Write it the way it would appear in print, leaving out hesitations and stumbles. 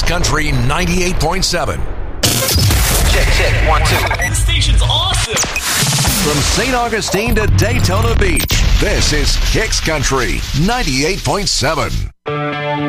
Country 98.7. Check, 1, 2. This station's awesome. From St. Augustine to Daytona Beach, this is Kicks Country 98.7.